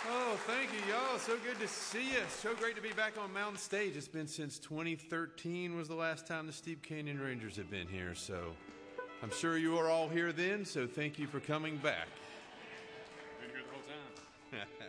Oh, thank you, y'all. So good to see you. So great to be back on Mountain Stage. It's been since 2013 was the last time the Steep Canyon Rangers have been here, so I'm sure you were all here then, so thank you for coming back. Been here the whole time.